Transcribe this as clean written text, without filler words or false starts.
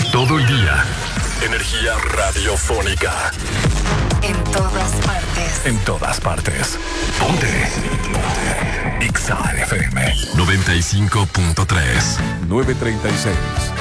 Todo el día. Energía radiofónica. En todas partes. En todas partes. Ponte. Ponte. Exa FM 95.3. 9:36.